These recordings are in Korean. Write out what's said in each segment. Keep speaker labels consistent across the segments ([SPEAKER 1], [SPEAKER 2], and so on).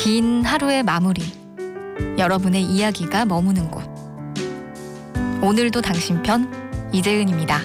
[SPEAKER 1] 긴 하루의 마무리, 여러분의 이야기가 머무는 곳. 오늘도 당신 편, 이재은입니다.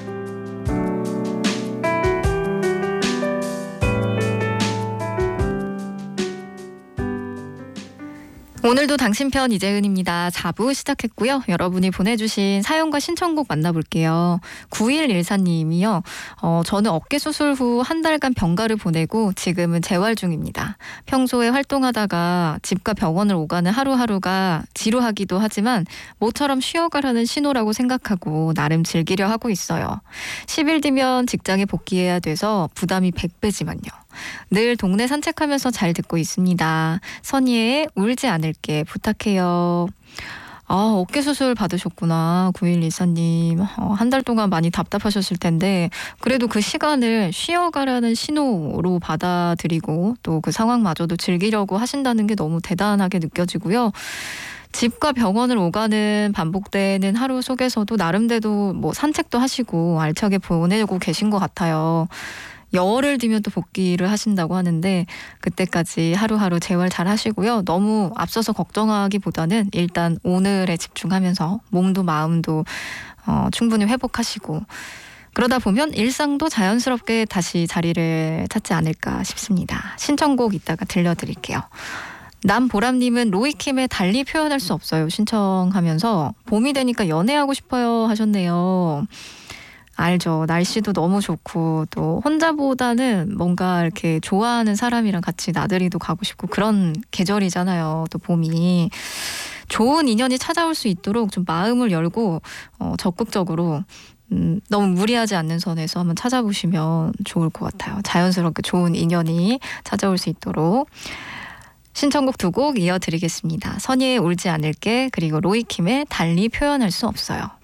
[SPEAKER 1] 오늘도 당신 편 이재은입니다. 4부 시작했고요. 여러분이 보내주신 사연과 신청곡 만나볼게요. 9114님이요. 저는 어깨 수술 후 한 달간 병가를 보내고 지금은 재활 중입니다. 평소에 활동하다가 집과 병원을 오가는 하루하루가 지루하기도 하지만 모처럼 쉬어가라는 신호라고 생각하고 나름 즐기려 하고 있어요. 10일 뒤면 직장에 복귀해야 돼서 부담이 100배지만요. 늘 동네 산책하면서 잘 듣고 있습니다. 선희의 울지 않을게 부탁해요. 어깨 수술 받으셨구나. 9124님. 한 달 동안 많이 답답하셨을 텐데 그래도 그 시간을 쉬어가라는 신호로 받아들이고 또 그 상황마저도 즐기려고 하신다는 게 너무 대단하게 느껴지고요. 집과 병원을 오가는 반복되는 하루 속에서도 나름대로 뭐 산책도 하시고 알차게 보내고 계신 것 같아요. 열흘 뒤면 또 복귀를 하신다고 하는데 그때까지 하루하루 재활 잘 하시고요. 너무 앞서서 걱정하기보다는 일단 오늘에 집중하면서 몸도 마음도 충분히 회복하시고 그러다 보면 일상도 자연스럽게 다시 자리를 찾지 않을까 싶습니다. 신청곡 이따가 들려드릴게요. 남보람님은 로이킴의 달리 표현할 수 없어요 신청하면서 봄이 되니까 연애하고 싶어요 하셨네요. 알죠. 날씨도 너무 좋고 또 혼자보다는 뭔가 이렇게 좋아하는 사람이랑 같이 나들이도 가고 싶고 그런 계절이잖아요. 또 봄이. 좋은 인연이 찾아올 수 있도록 좀 마음을 열고 적극적으로 너무 무리하지 않는 선에서 한번 찾아보시면 좋을 것 같아요. 자연스럽게 좋은 인연이 찾아올 수 있도록. 신청곡 2곡 이어드리겠습니다. 선희의 울지 않을게 그리고 로이킴의 달리 표현할 수 없어요.